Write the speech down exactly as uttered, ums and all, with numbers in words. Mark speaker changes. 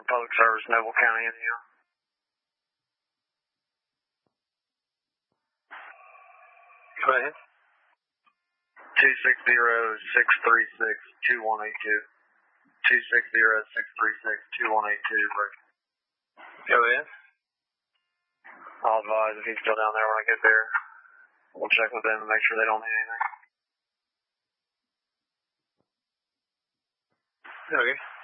Speaker 1: for Public Service, Noble County, Indiana.
Speaker 2: Go ahead.
Speaker 1: two six zero, six three six, two one eight two. two six zero, six three six, two one eight two.
Speaker 2: Go ahead.
Speaker 1: I'll advise if he's still down there when I get there. We'll check with them and make sure they don't need anything.
Speaker 2: Okay.